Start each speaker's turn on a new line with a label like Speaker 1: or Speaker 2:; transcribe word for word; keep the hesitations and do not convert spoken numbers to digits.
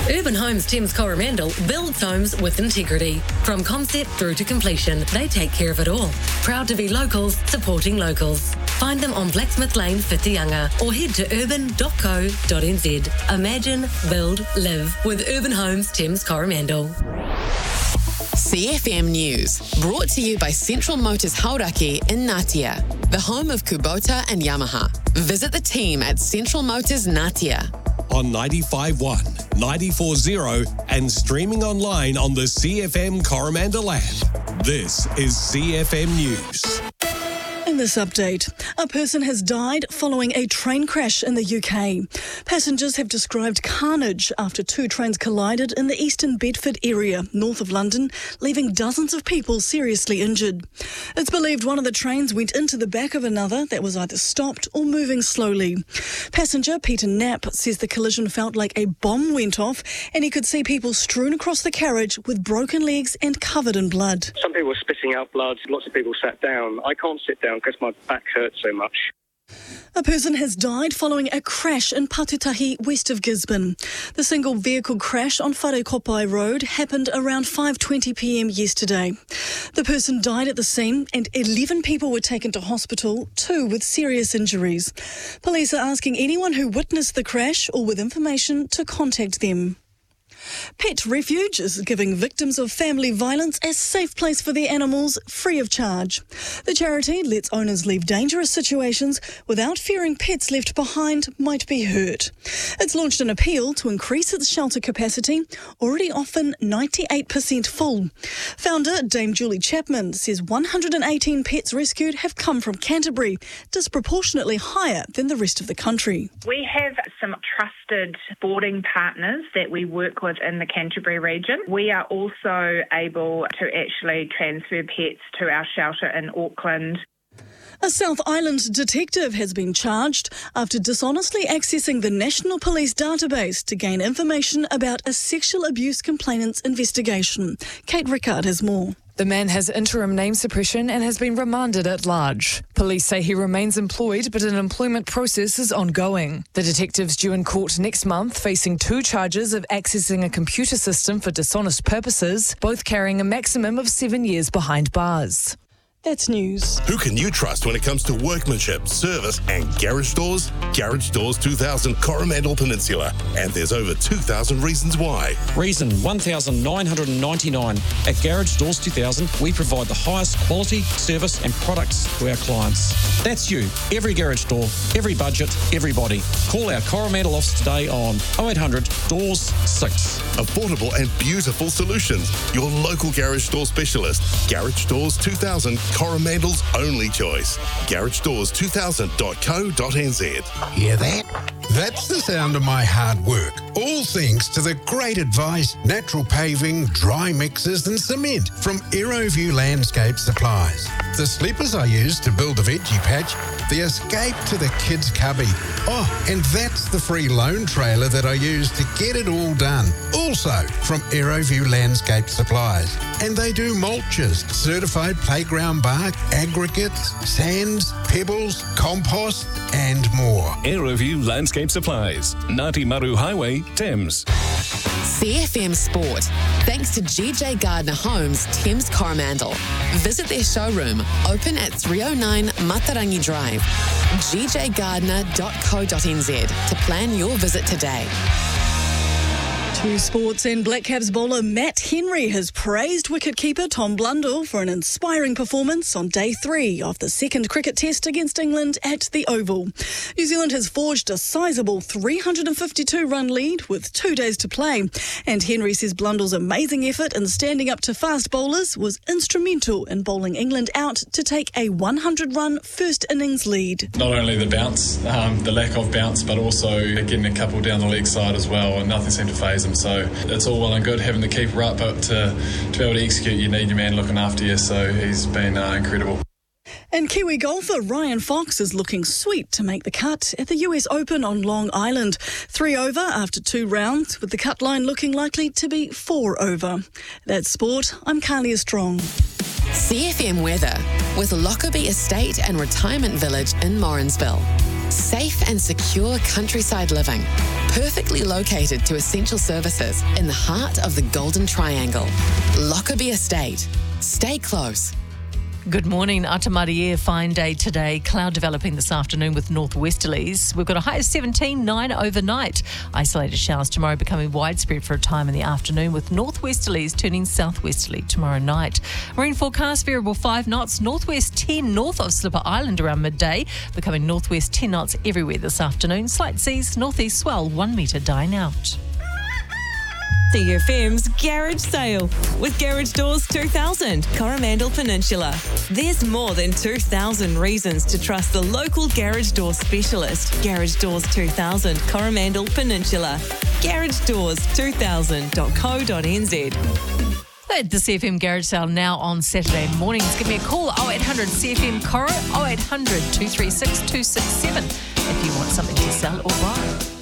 Speaker 1: Urban Homes Thames Coromandel builds homes with integrity. From concept through to completion, they take care of it all. Proud to be locals, supporting locals. Find them on Blacksmith Lane, Whitianga, or head to urban dot co dot n z. Imagine, build, live with Urban Homes Thames Coromandel.
Speaker 2: C F M News, brought to you by Central Motors Hauraki in Ngatea, the home of Kubota and Yamaha. Visit the team at Central Motors Ngatea.
Speaker 3: On ninety-five point one, ninety-four point zero and streaming online on the C F M Coromandel app. This is C F M News.
Speaker 4: In this update, a person has died following a train crash in the U K. Passengers have described carnage after two trains collided in the eastern Bedford area, north of London, leaving dozens of people seriously injured. It's believed one of the trains went into the back of another that was either stopped or moving slowly. Passenger Peter Knapp says the collision felt like a bomb went off and he could see people strewn across the carriage with broken legs and covered in blood.
Speaker 5: Some people were spitting out blood, lots of people sat down. I can't sit down because my back hurts so much.
Speaker 4: A person has died following a crash in Patutahi, west of Gisborne. The single vehicle crash on Wharekopai Road happened around five twenty p m yesterday. The person died at the scene and eleven people were taken to hospital, two with serious injuries. Police are asking anyone who witnessed the crash or with information to contact them. Pet Refuge is giving victims of family violence a safe place for their animals free of charge. The charity lets owners leave dangerous situations without fearing pets left behind might be hurt. It's launched an appeal to increase its shelter capacity, already often ninety-eight percent full. Founder Dame Julie Chapman says one hundred eighteen pets rescued have come from Canterbury, disproportionately higher than the rest of the country.
Speaker 6: We have some trusted boarding partners that we work with in the Canterbury region. We are also able to actually transfer pets to our shelter in Auckland.
Speaker 4: A South Island detective has been charged after dishonestly accessing the National Police database to gain information about a sexual abuse complainant's investigation. Kate Rickard has more.
Speaker 7: The man has interim name suppression and has been remanded at large. Police say he remains employed, but an employment process is ongoing. The detective's due in court next month, facing two charges of accessing a computer system for dishonest purposes, both carrying a maximum of seven years behind bars.
Speaker 4: That's news.
Speaker 8: Who can you trust when it comes to workmanship, service and garage doors? Garage Doors two thousand Coromandel Peninsula. And there's over two thousand reasons why.
Speaker 9: Reason one thousand nine hundred ninety-nine. At Garage Doors two thousand, we provide the highest quality, service and products to our clients. That's you. Every garage door, every budget, everybody. Call our Coromandel office today on oh eight hundred doors six.
Speaker 8: Affordable and beautiful solutions. Your local garage door specialist. Garage Doors two thousand, Coromandel's only choice. garage doors two thousand dot co dot n z.
Speaker 10: Hear that? That's the sound of my hard work. All thanks to the great advice, natural paving, dry mixers and cement from Aeroview Landscape Supplies. The slippers I use to build the veggie patch, the escape to the kids' cubby. Oh, and that's the free loan trailer that I use to get it all done. Also from Aeroview Landscape Supplies. And they do mulches, certified playground bark, aggregates, sands, pebbles, compost and more.
Speaker 11: Aeroview Landscape Supplies, Ngāti Maru Highway, Thames.
Speaker 2: C F M Sport, thanks to G J Gardner Homes, Thames Coromandel. Visit their showroom, open at three oh nine Matarangi Drive, g j gardner dot co dot n z to plan your visit today.
Speaker 4: To sports, and Black Caps bowler Matt Henry has praised wicketkeeper Tom Blundell for an inspiring performance on day three of the second cricket test against England at the Oval. New Zealand has forged a sizable three hundred fifty-two run lead with two days to play, and Henry says Blundell's amazing effort in standing up to fast bowlers was instrumental in bowling England out to take a one hundred run first innings lead.
Speaker 12: Not only the bounce, um, the lack of bounce, but also getting a couple down the leg side as well, and nothing seemed to faze him. So it's all well and good having the keeper up, but to, to be able to execute, you need your man looking after you. So he's been uh, incredible.
Speaker 4: And Kiwi golfer Ryan Fox is looking sweet to make the cut at the U S Open on Long Island. Three over after two rounds, with the cut line looking likely to be four over. That's sport. I'm Carlia Strong.
Speaker 2: C F M weather with Lockerbie Estate and Retirement Village in Morrinsville. Safe and secure countryside living. Perfectly located to essential services in the heart of the Golden Triangle. Lockerbie Estate. Stay close.
Speaker 13: Good morning, Atamari Air. Fine day today. Cloud developing this afternoon with northwesterlies. We've got a high of seventeen, nine overnight. Isolated showers tomorrow becoming widespread for a time in the afternoon with northwesterlies turning southwesterly tomorrow night. Marine forecast variable five knots, northwest ten north of Slipper Island around midday, becoming northwest ten knots everywhere this afternoon. Slight seas, northeast swell one metre dying out.
Speaker 14: C F M's Garage Sale with Garage Doors two thousand, Coromandel Peninsula. There's more than two thousand reasons to trust the local garage door specialist. Garage Doors two thousand, Coromandel Peninsula. garage doors two thousand dot co dot n z.
Speaker 13: At the C F M Garage Sale now on Saturday mornings. Give me a call, oh eight hundred C F M Coro, oh eight hundred two three six two six seven if you want something to sell or buy.